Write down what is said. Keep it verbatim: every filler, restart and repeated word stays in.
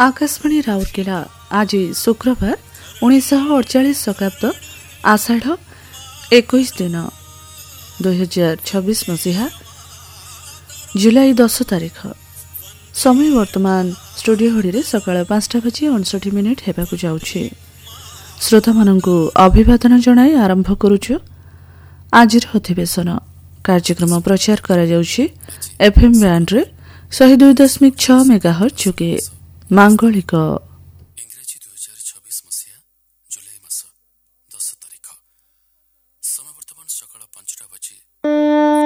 आकाशवाणी राउरकेला आज शुक्रवार उन्नीस अड़चाश शताब्द आषाढ़ इक्कीस दिन दुई हजार छब्बीस मसीहा जुलाई दस तारीख समय वर्तमान स्टूडियो घड़ी सकाळ पांचटा बजी अणसठ मिनिट हेबाकु जाउछि। श्रोता मानंकु अभिवादन जणाई आरंभ करुछु आजिर अधिवेशन कार्यक्रम प्रचार करा जाउछि एफएम बैंड रे सौ दो दशमलव छह मेगाहर्ट्ज जुगे मांगलिक